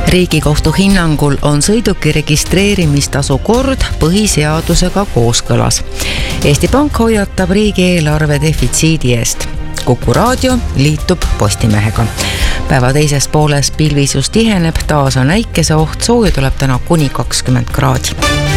Riigikohtu hinnangul on sõiduki registreerimistasu kord põhiseadusega kooskõlas. Eesti Pank hoiatab riigieelarve defitsiidi eest. Kuku Raadio liitub Postimehega. Päeva teises pooles pilvisus tiheneb, taas on äikese oht, sooja tuleb täna kuni 20 kraadi.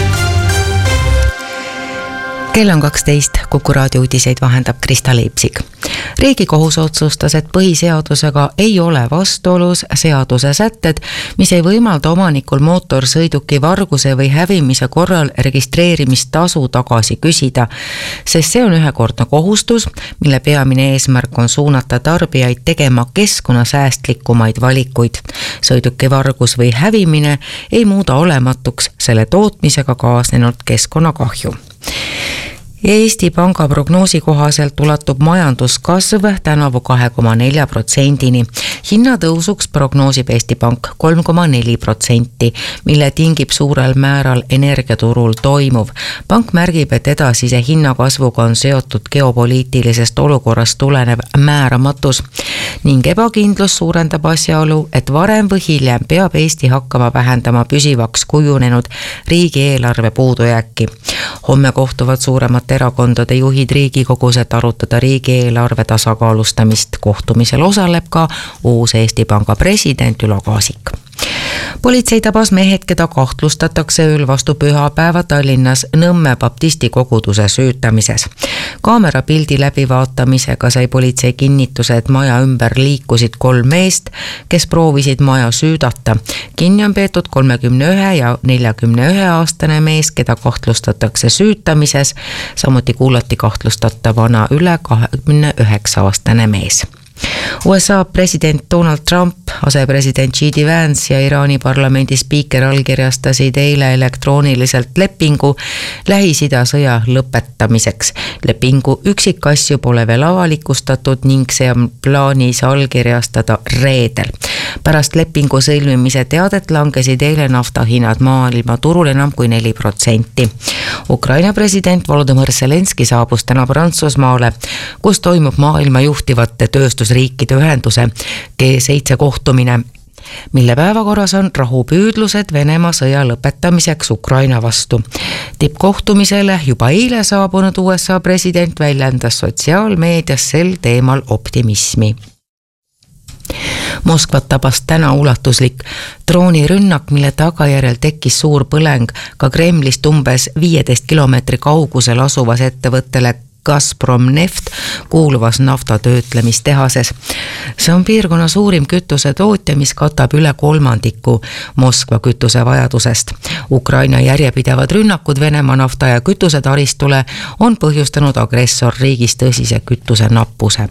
Kell on 12, Kuku Raadio uudiseid vahendab Krista Leipsik. Riigikohus otsustas, et põhiseadusega ei ole vastuolus seaduse sätted, mis ei võimalda omanikul mootorsõiduki varguse või hävimise korral registreerimistasu tagasi küsida, sest see on ühekordne kohustus, mille peamine eesmärk on suunata tarbijaid tegema keskkonnasäästlikumaid valikuid. Sõiduki vargus või hävimine ei muuda olematuks selle tootmisega kaasnenud keskkonnakahju. Eesti Panga prognoosi kohaselt ulatub majanduskasv tänavu 2,4%-ni. Hinnatõusuks prognoosib Eesti Pank 3,4%, mille tingib suurel määral energiaturul toimuv. Pank märgib, et edasise hinnakasvuga on seotud geopoliitilisest olukorrast tulenev määramatus ning ebakindlus suurendab asjaolu, et varem või hiljem peab Eesti hakkama vähendama püsivaks kujunenud riigieelarve puudujääki. Homme kohtuvad suuremate erakondade juhid Riigikogus, et arutada riigieelarve tasakaalustamist. Kohtumisel osaleb ka uus Eesti Panga president Ülo Kaasik. Politsei tabas mehed, keda kahtlustatakse ööl vastu pühapäeva Tallinnas Nõmme baptisti koguduse süütamises. Kaamerapildi läbivaatamisega sai politsei kinnituse, et maja ümber liikusid 3 meest, kes proovisid maja süüdata. Kinni on peetud 31 ja 41-aastane mees, keda kahtlustatakse süütamises. Samuti kuulati kahtlustatavana üle 29-aastane mees. USA president Donald Trump, asepresident J.D. Vance ja Iraani parlamendi spiiker allkirjastasid eile elektrooniliselt lepingu Lähis-Ida sõja lõpetamiseks. Lepingu üksikasju pole veel avalikustatud ning see on plaanis allkirjastada reedel. Pärast lepingu sõlmimise teadet langesid eile naftahinnad maailma turul enam kui 4%. Ukraina president Volodymyr Zelenski saabus täna Prantsusmaale, kus toimub maailma juhtivate tööstusriikide ühenduse G7 kohtumine, mille päevakorras on rahupüüdlused Venemaa sõja lõpetamiseks Ukraina vastu. Tippkohtumisele juba eile saabunud USA president väljendas sotsiaalmeedias sel teemal optimismi. Moskvat tabas täna ulatuslik droonirünnak, mille tagajärjel tekkis suur põleng ka Kremlist umbes 15 kilomeetri kaugusel asuvas ettevõttele Gazprom Neft kuuluvas naftatöötlemistehases. See on piirkonna suurim kütusetootja, mis katab üle 1/3 Moskva kütusevajadusest. Ukraina järjepidevad rünnakud Venemaa nafta- ja kütusetaristule on põhjustanud agressorriigis tõsise kütuse nappuse.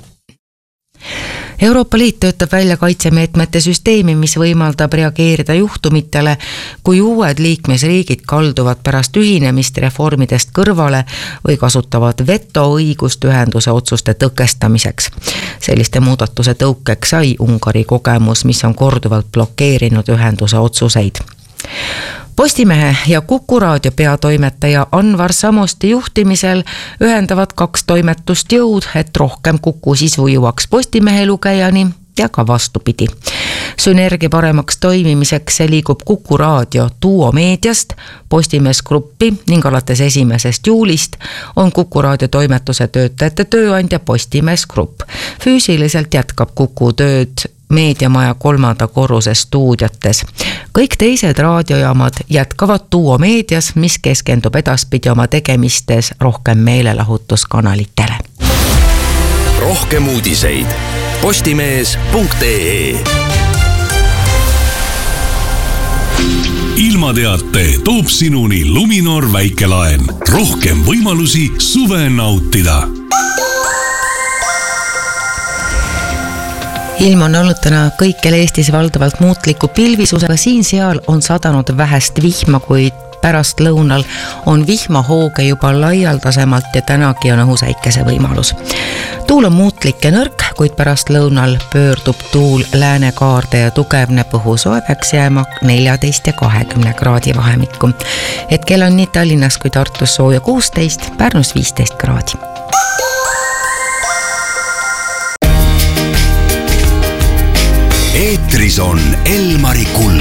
Euroopa Liit töötab välja kaitsemeetmete süsteemi, mis võimaldab reageerida juhtumitele, kui uued liikmesriigid kalduvad pärast ühinemist reformidest kõrvale või kasutavad vetoõigust ühenduse otsuste tõkestamiseks. Selliste muudatuse tõukeks sai Ungari kogemus, mis on korduvalt blokeerinud ühenduse otsuseid. Postimehe ja Kuku Raadio peatoimetaja Anvar Samosti juhtimisel ühendavad 2 toimetust jõud, et rohkem Kuku sisu jõuaks Postimehe lugejani ja ka vastupidi. Sünergia paremaks toimimiseks liigub Kuku Raadio Duo Meediast Postimees Gruppi ning alates 1. juulist on Kuku Raadio toimetuse töötajate tööandja Postimees Grupp. Füüsiliselt jätkab Kuku tööd meediamaja 3. korruse stuudiotes. Kõik teised raadiojaamad jätkavad Duo Meedias, mis keskendub edaspidi oma tegemistes rohkem meelelahutuskanalitele. Rohkem uudiseid postimees.ee. Ilmateate toob sinuni Luminor väikelaen. Rohkem võimalusi suve nautida. Ilm on olnud täna kõikjal Eestis valdavalt muutliku pilvisusega, siin-seal on sadanud vähest vihma, kuid pärast lõunal on vihmahooge juba laialdasemalt ja tänagi on õhus äikese võimalus. Tuul on muutlik ja nõrk, kuid pärast lõunal pöördub tuul läänekaarde ja tugevneb, õhusoe peaks jääma 14 ja 20 kraadi vahemikku. Hetkel on nii Tallinnas kui Tartus sooja 16, Pärnus 15 kraadi. Eetris on Elmari Kulla.